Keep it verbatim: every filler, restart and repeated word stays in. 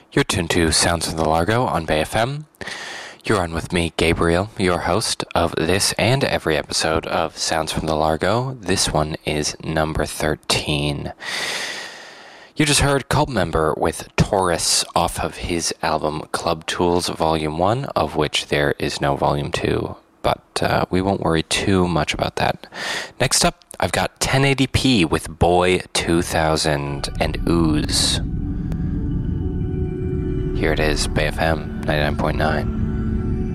You're tuned to Sounds from the Largo on Bay F M. You're on with me, Gabriel, your host of this and every episode of Sounds from the Largo. This one is number thirteen. You just heard Cult Member with Taurus off of his album Club Tools Volume one, of which there is no Volume two, but uh, we won't worry too much about that. Next up, I've got ten eighty p with Boy two thousand and Ooze. Here it is, Bay F M ninety-nine point nine.